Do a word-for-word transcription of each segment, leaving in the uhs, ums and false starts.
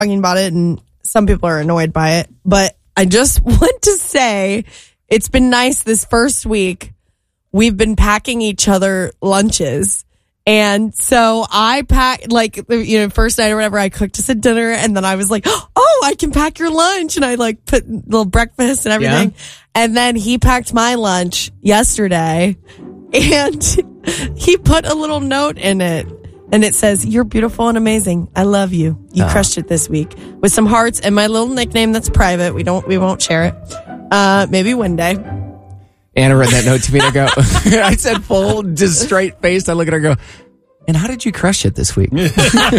talking about it, and some people are annoyed by it. But I just want to say it's been nice this first week. We've been packing each other lunches. And so I packed, like, you know, first night or whatever, I cooked us a dinner, and then I was like, oh, I can pack your lunch. And I, like, put a little breakfast and everything. Yeah. And then he packed my lunch yesterday, and he put a little note in it. And it says, "You're beautiful and amazing. I love you. You oh. crushed it this week," with some hearts and my little nickname that's private. We don't, we won't share it. Uh, maybe one day. Anna read that note to me and I go, I said full, just straight faced. I look at her and go, "And how did you crush it this week?" Just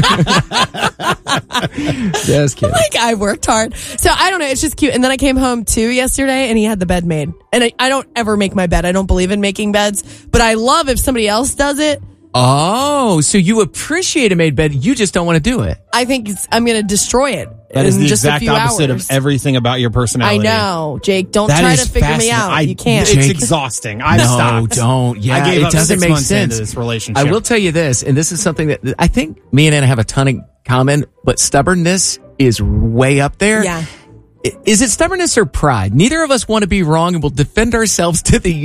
kidding. Like, I worked hard. So I don't know. It's just cute. And then I came home too yesterday and he had the bed made. And I, I don't ever make my bed. I don't believe in making beds, but I love if somebody else does it. Oh, so you appreciate a made bed, you just don't want to do it. I think it's, I'm going to destroy it. That is in the just exact a few opposite hours. of everything about your personality. I know, Jake. Don't that try to figure me out. I, you can't. It's Jake, exhausting. I've no, stopped. don't. Yeah, I gave it up doesn't six make months sense. into this relationship. I will tell you this, and this is something that I think me and Anna have a ton in common, but stubbornness is way up there. Yeah. Is it stubbornness or pride? Neither of us want to be wrong, and we'll defend ourselves to the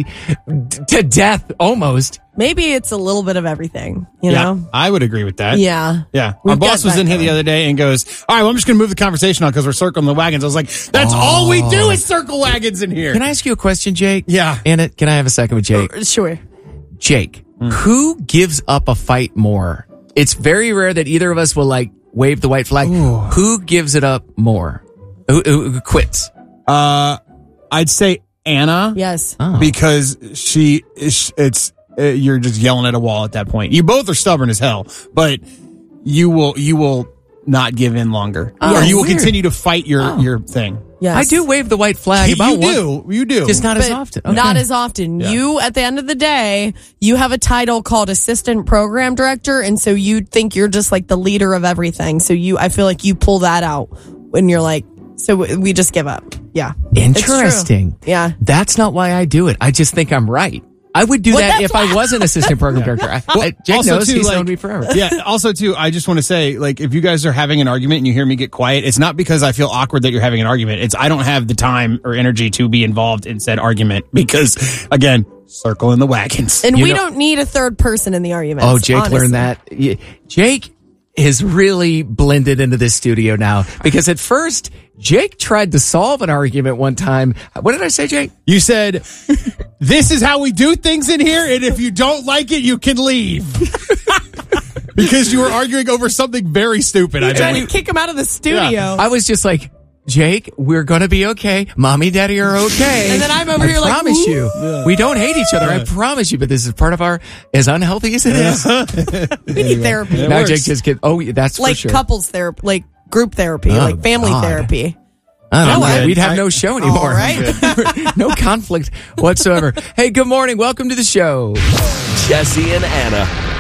to death almost. Maybe it's a little bit of everything, you yeah, know? I would agree with that. Yeah. Yeah. We've Our boss was in here going. the other day and goes, "All right, well, I'm just going to move the conversation on because we're circling the wagons." I was like, that's oh. all we do is circle wagons in here. Can I ask you a question, Jake? Yeah. Anna, can I have a second with Jake? Uh, sure. Jake, mm. who gives up a fight more? It's very rare that either of us will, like, wave the white flag. Ooh. Who gives it up more? Who, who, who quits? Uh, I'd say Anna. Yes. Oh. Because she is, it's, uh, you're just yelling at a wall at that point. You both are stubborn as hell, but you will, you will not give in longer. Oh, or you will weird. continue to fight your, oh. your thing. Yes. I do wave the white flag. About you do. One, you do. just not but as often. Okay. Not as often. Yeah. You, at the end of the day, you have a title called assistant program director, and so you think you're just like the leader of everything. So you, I feel like you pull that out when you're like, so we just give up. Yeah. Interesting. Yeah. That's not why I do it. I just think I'm right. I would do Well, that that's if I was an assistant program director. I, Well, I, Jake also, knows too, he's like- known me forever. Yeah. Also, too, I just want to say, like, if you guys are having an argument and you hear me get quiet, it's not because I feel awkward that you're having an argument. It's I don't have the time or energy to be involved in said argument because, again, circling the wagons. And You we know- don't need a third person in the argument. Oh, Jake honestly. learned that. Yeah, Jake is really blended into this studio now because at first Jake tried to solve an argument one time. What did I say, Jake? You said, "This is how we do things in here, and if you don't like it, you can leave." Because you were arguing over something very stupid. I Trying bet. to kick him out of the studio. Yeah. I was just like, Jake, we're going to be okay. Mommy, daddy are okay. And then I'm over I here like, promise "Ooh." you. Yeah. We don't hate each other. I promise you. But this is part of our, as unhealthy as it is. We need therapy. It now works. Jake just get, oh, that's Like for sure. couples therapy, like group therapy, Oh, like family God. therapy. I don't I'm know. good. We'd have I- no show anymore. All right. No conflict whatsoever. Hey, good morning. Welcome to the show. Jesse and Anna